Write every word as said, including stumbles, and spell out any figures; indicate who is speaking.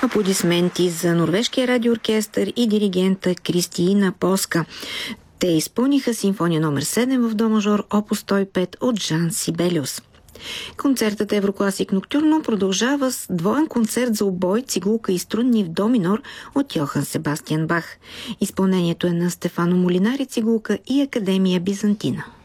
Speaker 1: Аплодисменти за норвежкия радиооркестър и диригента Кристина Поска. Те изпълниха симфония номер седем в до мажор, опус сто и пет от Жан Сибелиус. Концертът Еврокласик Ноктюрно продължава с двоен концерт за обой, цигулка и струнни в до минор от Йохан Себастиан Бах. Изпълнението е на Стефано Молинари цигулка и Академия Бизантина.